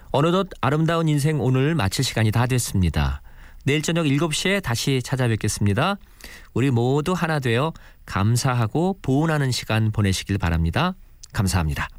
어느덧 아름다운 인생 오늘 마칠 시간이 다 됐습니다. 내일 저녁 7시에 다시 찾아뵙겠습니다. 우리 모두 하나 되어 감사하고 보온하는 시간 보내시길 바랍니다. 감사합니다.